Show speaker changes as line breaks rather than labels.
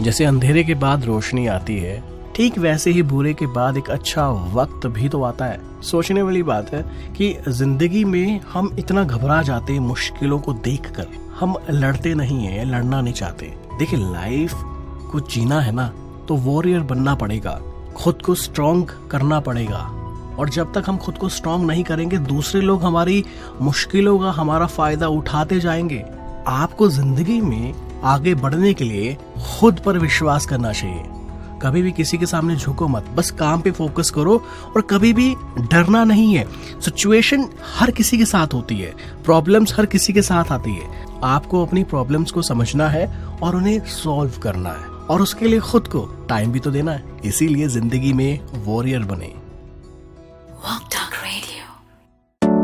जैसे अंधेरे के बाद रोशनी आती है, ठीक वैसे ही बुरे के बाद एक अच्छा वक्त भी तो आता है। सोचने वाली बात है कि जिंदगी में हम इतना घबरा जाते हैं मुश्किलों को देखकर, हम लड़ते नहीं है, लड़ना नहीं चाहते। देखिए, लाइफ को जीना है ना तो वॉरियर बनना पड़ेगा, खुद को स्ट्रॉन्ग करना पड़ेगा। और जब तक हम खुद को स्ट्रॉन्ग नहीं करेंगे, दूसरे लोग हमारी मुश्किलों का हमारा फायदा उठाते जाएंगे। आपको जिंदगी में आगे बढ़ने के लिए खुद पर विश्वास करना चाहिए। कभी भी किसी के सामने झुको मत, बस काम पे फोकस करो और कभी भी डरना नहीं है। सिचुएशन हर किसी के साथ होती है, प्रॉब्लम्स हर किसी के साथ आती है। आपको अपनी प्रॉब्लम्स को समझना है और उन्हें सॉल्व करना है, और उसके लिए खुद को टाइम भी तो देना है। इसीलिए जिंदगी में वॉरियर बने।